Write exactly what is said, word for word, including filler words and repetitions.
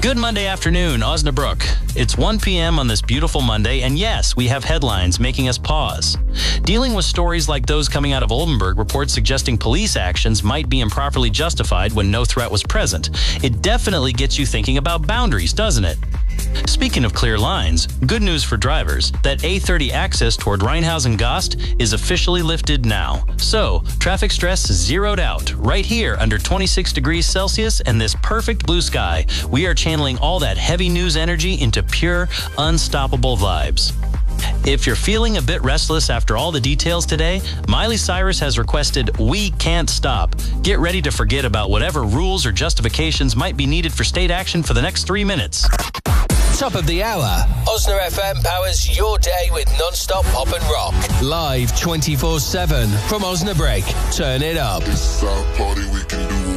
Good Monday afternoon, Osnabrück. It's one p.m. on this beautiful Monday, and yes, we have headlines making us pause. Dealing with stories like those coming out of Oldenburg, reports suggesting police actions might be improperly justified when no threat was present. It definitely gets you thinking about boundaries, doesn't it? Speaking of clear lines, good news for drivers, that A thirty access toward Rheinhausen-Gast is officially lifted now. So, traffic stress zeroed out, right here under twenty-six degrees Celsius and this perfect blue sky. We are channeling all that heavy news energy into pure, unstoppable vibes. If you're feeling a bit restless after all the details today, Miley Cyrus has requested We Can't Stop. Get ready to forget about whatever rules or justifications might be needed for state action for the next three minutes. Top of the hour. Osna F M powers your day with non-stop pop and rock. Live twenty-four seven from Osnabrück. Turn it up. It's our party, we can do